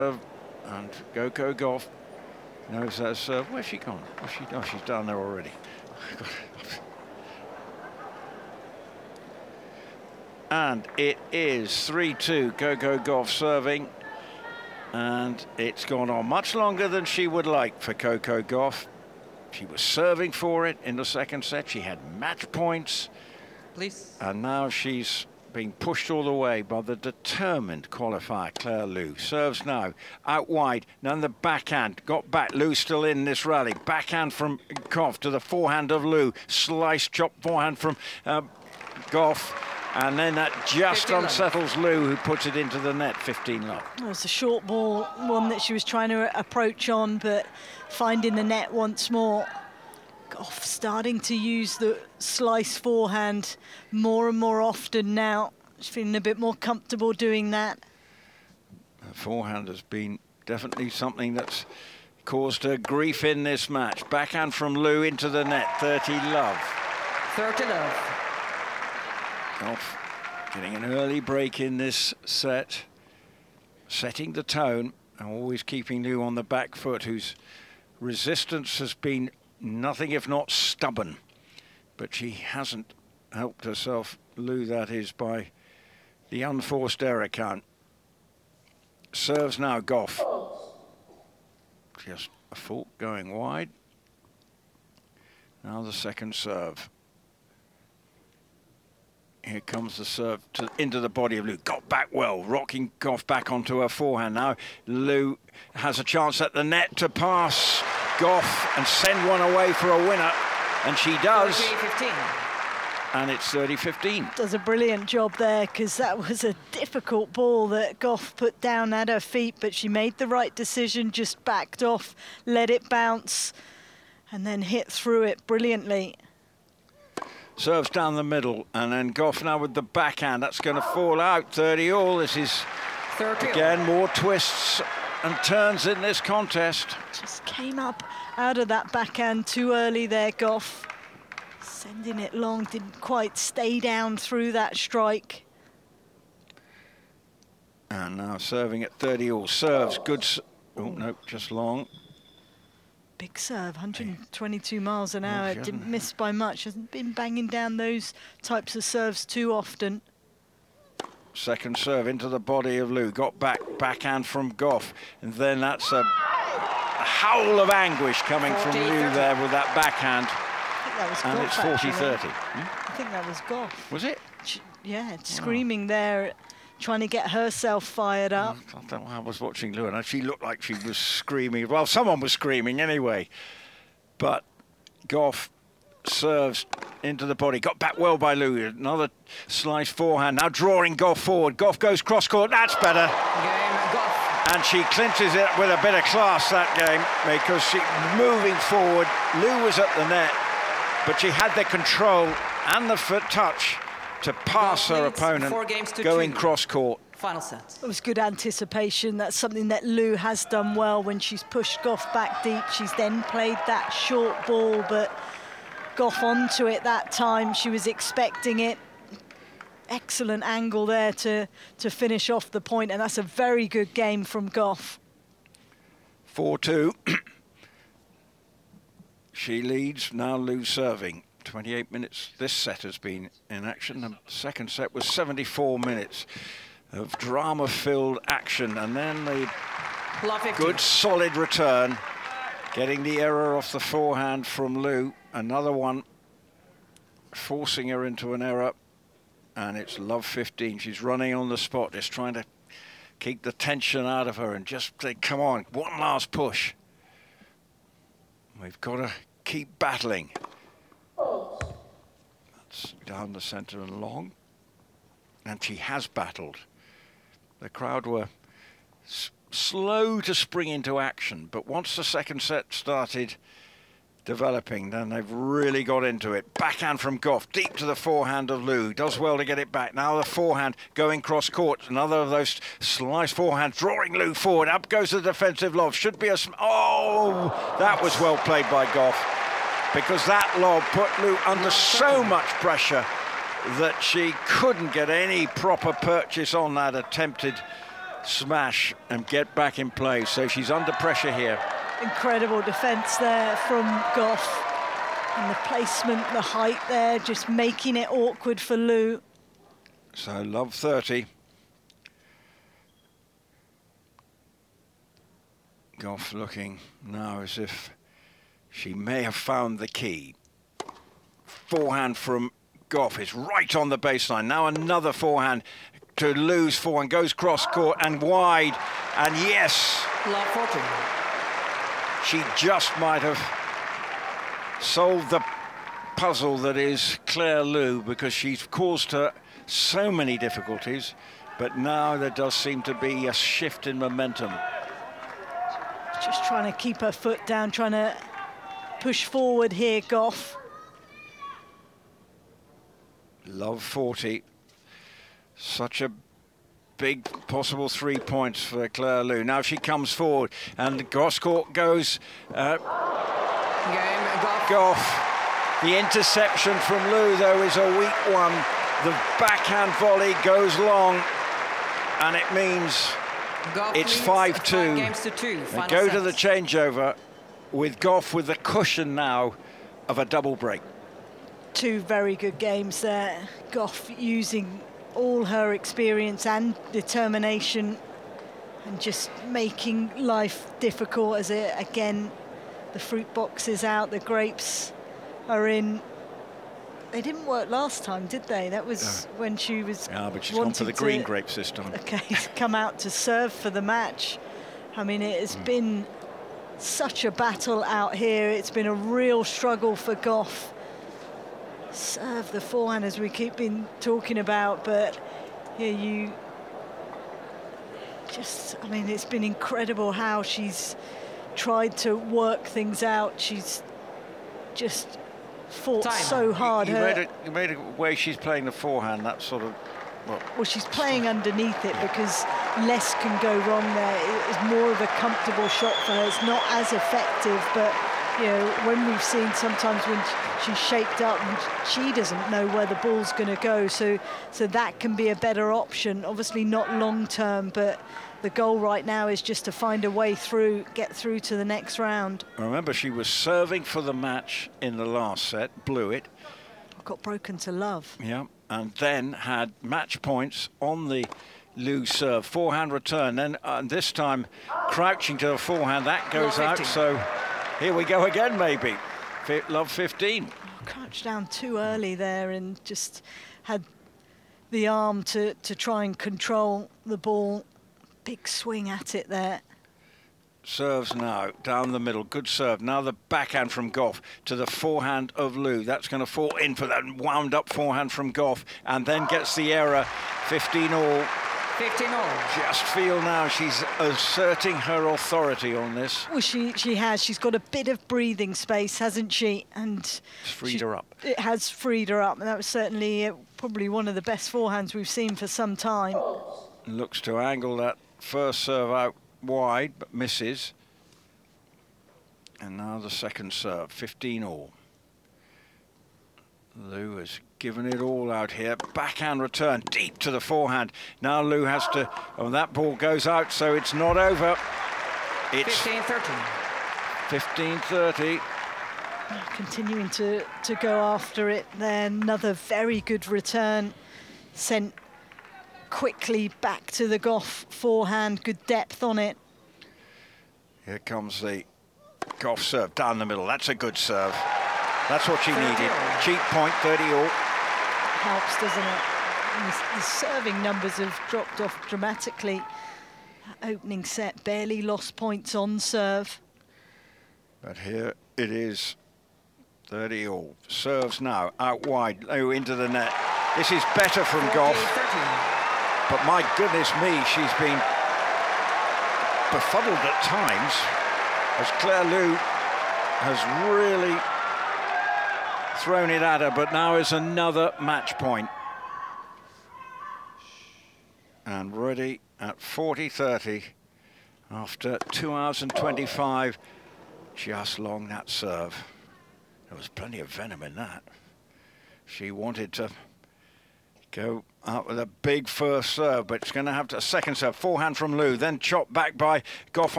And Coco Gauff knows that serve. Where's she gone? Oh, she's down there already. And it is 3-2, Coco Gauff serving. And it's gone on much longer than she would like for Coco Gauff. She was serving for it in the second set. She had match points. Please. And now she's being pushed all the way by the determined qualifier, Claire Liu. Serves now, out wide, now the backhand. Got back, Liu still in this rally. Backhand from Gauff to the forehand of Liu. Slice, chop forehand from Gauff. And then that just unsettles Liu, who puts it into the net, 15-love. It was a short ball, one that she was trying to approach on, but finding the net once more. Gauff starting to use the slice forehand more and more often now. She's feeling a bit more comfortable doing that. The forehand has been definitely something that's caused her grief in this match. Backhand from Liu into the net, 30-love. 30-love. Gauff getting an early break in this set, setting the tone, and always keeping Liu on the back foot, whose resistance has been nothing if not stubborn. But she hasn't helped herself, Liu that is, by the unforced error count. Serves now, Gauff. Just a fault going wide. Now the second serve. Here comes the serve into the body of Liu. Got back well, rocking Gauff back onto her forehand. Now Liu has a chance at the net to pass Gauff and send one away for a winner. And she does. 30-15. And it's 30-15. Does a brilliant job there, because that was a difficult ball that Gauff put down at her feet, but she made the right decision, just backed off, let it bounce, and then hit through it brilliantly. Serves down the middle, and then Gauff now with the backhand. That's going to fall out, 30-all. This is, 30. again, more twists and turns in this contest. Just came up out of that backhand too early there, Gauff. Sending it long, didn't quite stay down through that strike. And now serving at 30-all. Serves, good. Oh, no, just long. Big serve, 122 miles an hour. It didn't miss by much. Hasn't been banging down those types of serves too often. Second serve into the body of Liu. Got backhand from Gauff. And then that's a howl of anguish coming from Liu there with that backhand. I think that was and Gauff, it's 40-30. I think that was Gauff. Was it? Yeah, screaming there, trying to get herself fired up. I was watching Liu, and she looked like she was screaming. Well, someone was screaming anyway. But Gauff serves into the body. Got back well by Liu. Another slice forehand. Now drawing Gauff forward. Gauff goes cross-court. That's better. Game, Gauff. And she clinches it with a bit of class that game, because she moving forward. Liu was at the net, but she had the control and the foot touch to pass her opponent going cross-court. Final set. It was good anticipation. That's something that Liu has done well when she's pushed Gauff back deep. She's then played that short ball, but Gauff onto it that time. She was expecting it. Excellent angle there to finish off the point, and that's a very good game from Gauff. 4-2. She leads, now Liu serving. 28 minutes this set has been in action. The second set was 74 minutes of drama-filled action, and then the good solid return, getting the error off the forehand from Liu. Another one forcing her into an error, and it's love 15. She's running on the spot, just trying to keep the tension out of her and just say, come on, one last push. We've got to keep battling. That's down the centre and long. And she has battled. The crowd were slow to spring into action, but once the second set started developing, then they've really got into it. Backhand from Gauff, deep to the forehand of Liu. Does well to get it back. Now the forehand going cross-court. Another of those slice forehands, drawing Liu forward. Up goes the defensive lob. Should be a... Oh, that was well played by Gauff, because that lob put Liu under so much pressure that she couldn't get any proper purchase on that attempted smash and get back in play. So she's under pressure here. Incredible defence there from Goff. And the placement, the height there, just making it awkward for Liu. So love 30. Goff looking now as if she may have found the key. Forehand from Goff is right on the baseline. Now another forehand to Liu's forehand, goes cross court and wide. And yes, Love 40. she just might have solved the puzzle that is Claire Liu, because she's caused her so many difficulties, but now there does seem to be a shift in momentum. Just trying to keep her foot down, trying to push forward here, Goff. Love 40. Such a big possible 3 points for Claire Liu. Now she comes forward and the cross court goes Game, Goff. Goff. The interception from Liu, though, is a weak one. The backhand volley goes long, and it means Goff it's leads 5-2. 5 games to 2. They Final go set. to the changeover with Goff with the cushion now of a double break. Two very good games there. Goff using all her experience and determination and just making life difficult as it, again, the fruit box is out, the grapes are in. They didn't work last time, did they? That was when she was But she's gone for the green grapes this time. Okay, come out to serve for the match. I mean, it has been such a battle out here. It's been a real struggle for Goff. Serve the forehand, as we keep been talking about, but here you just, I mean, it's been incredible how she's tried to work things out. She's just fought Time. so hard. You made a way she's playing the forehand, that sort of... Well, she's playing underneath it because less can go wrong there. It's more of a comfortable shot for her. It's not as effective, but you know, when we've seen sometimes when she's shaped up and she doesn't know where the ball's going to go, so that can be a better option. Obviously not long term, but the goal right now is just to find a way through, get through to the next round. Remember, she was serving for the match in the last set, blew it. Got broken to love. Yeah, and then had match points on the Liu serve. Forehand return, then this time crouching to the forehand, that goes Love out, 15. so here we go again maybe. Love 15. Crouched down too early there and just had the arm to try and control the ball. Big swing at it there. Serves now, down the middle, good serve. Now the backhand from Goff to the forehand of Liu. That's going to fall in for that wound up forehand from Goff, and then gets the error, 15 all. 15 all. Just feel now she's asserting her authority on this. Well, she has. She's got a bit of breathing space, hasn't she? And It's freed her up. It has freed her up, and that was certainly probably one of the best forehands we've seen for some time. Looks to angle that first serve out wide, but misses. And now the second serve, 15 all. Liu has given it all out here. Backhand return, deep to the forehand. Now Liu has to, that ball goes out, so it's not over. It's 15-13. 15-30. Continuing to go after it there. Another very good return. Sent quickly back to the Goff forehand. Good depth on it. Here comes the Goff serve down the middle. That's a good serve. That's what she needed. Cheap point, 30 all. Helps, doesn't it? And the serving numbers have dropped off dramatically. That opening set barely lost points on serve. But here it is, 30 all. Serves now, out wide, Liu into the net. This is better from Goff. 14-13. But my goodness me, she's been befuddled at times, as Claire Liu has really thrown it at her, but now is another match point. And ready at 40-30 after 2 hours and 25. Just long that serve. There was plenty of venom in that. She wanted to go Up with a big first serve, but it's going to have to a second serve. Forehand from Liu, then chopped back by Goff